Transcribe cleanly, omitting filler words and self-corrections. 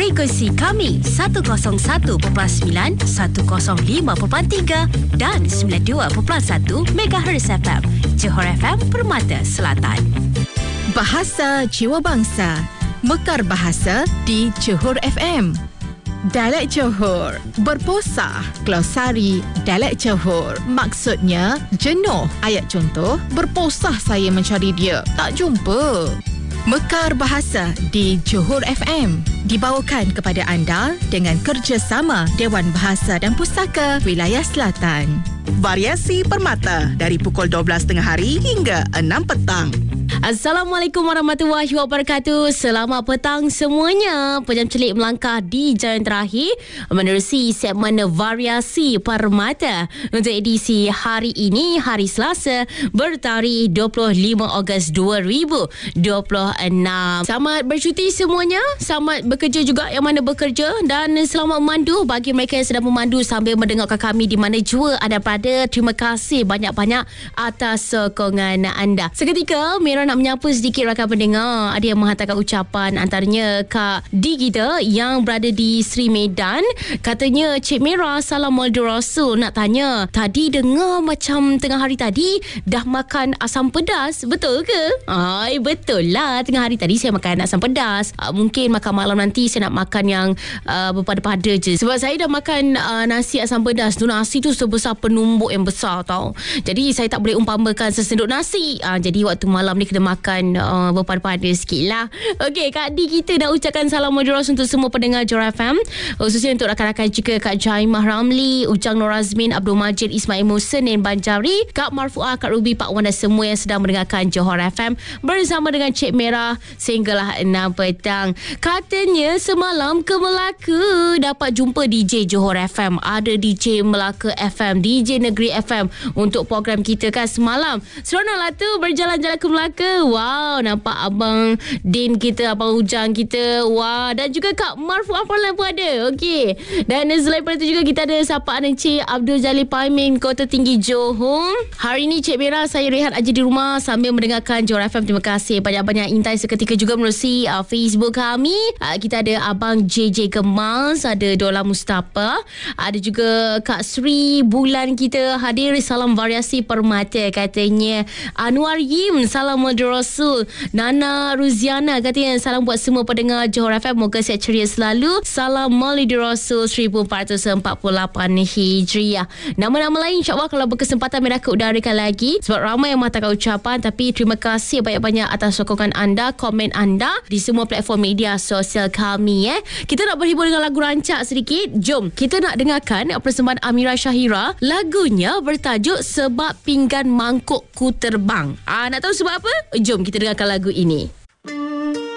Ikuti kami 101.9, 105.3 dan 92.1 MHz FM. Johor FM Permata Selatan. Bahasa Jiwa Bangsa. Mekar bahasa di Johor FM. Dialek Johor. Berposah. Glosari Dialek Johor. Maksudnya jenuh. Ayat contoh, berposah saya mencari dia, tak jumpa. Mekar bahasa di Johor FM dibawakan kepada anda dengan kerjasama Dewan Bahasa dan Pustaka Wilayah Selatan. Variasi Permata dari pukul 12.30 hari hingga 6 petang. Assalamualaikum warahmatullahi wabarakatuh. Selamat petang semuanya. Pejam celik melangkah di jalan terakhir menerusi segmen Variasi Permata untuk edisi hari ini, hari Selasa, bertarikh 25 Ogos 2026. Selamat bercuti semuanya. Selamat bekerja juga yang mana bekerja, dan selamat memandu bagi mereka yang sedang memandu sambil mendengarkan kami di mana jua anda berada. Terima kasih banyak-banyak atas sokongan anda. Seketika Mira nak menyapa sedikit rakan pendengar. Ada yang menghantarkan ucapan, antaranya Kak D kita yang berada di Sri Medan. Katanya, Cik Mira, salam Maulid Rasul. Nak tanya, tadi dengar macam tengah hari tadi dah makan asam pedas, betul ke? Ay, betul lah. Tengah hari tadi saya makan asam pedas. Mungkin makan malam nanti saya nak makan yang berpada-pada je. Sebab saya dah makan nasi asam pedas tu. Nasi tu sebesar penumbuk yang besar tau. Jadi saya tak boleh umpamakan sesendok nasi. Jadi waktu malam ni kena makan berpada-pada sikit lah. Okey, Kak D kita nak ucapkan salam Maulid Rasul untuk semua pendengar Johor FM, khususnya untuk rakan-rakan juga Kak Jaimah Ramli, Ujang Nur Azmin, Abdul Majid, Ismail Musa, Nen Banjari, Kak Marfuah, Kak Ruby, Pak Wan dan semua yang sedang mendengarkan Johor FM bersama dengan Cik Merah sehinggalah 6 petang. Katanya semalam ke Melaka dapat jumpa DJ Johor FM. Ada DJ Melaka FM, DJ Negeri FM untuk program kita kan semalam. Seronoklah tu berjalan-jalan ke Melaka. Wow, nampak Abang Din kita, Abang Ujang kita. Wah, dan juga Kak Marfuah pun ada. Okey. Dan selain daripada itu juga kita ada sapaan Encik Abdul Jalil Paimin, Kota Tinggi Johor. Hari ini Cik Mira, saya rehat aja di rumah sambil mendengarkan Johor FM. Terima kasih banyak-banyak intai seketika juga menerusi Facebook kami. Kita ada Abang JJ Kemas, ada Dola Mustafa, ada juga Kak Sri Bulan kita hadir. Salam Variasi Permata katanya. Anwar Yim, salam Maulid Rasul. Nana Ruziana katanya salam buat semua pendengar Johor FM, moga sihat ceria selalu. Salam Maulid Rasul 1448 Hijriah. Nama-nama lain insyaAllah kalau berkesempatan mereka udarakan lagi, sebab ramai yang mengatakan ucapan. Tapi terima kasih banyak-banyak atas sokongan anda, komen anda di semua platform media sosial kami. Kita nak berhibur dengan lagu rancak sedikit. Jom kita nak dengarkan persembahan Amira Syahira. Lagunya bertajuk Sebab Pinggan Mangkukku Terbang. Nak tahu sebab apa? Jom kita dengarkan lagu ini.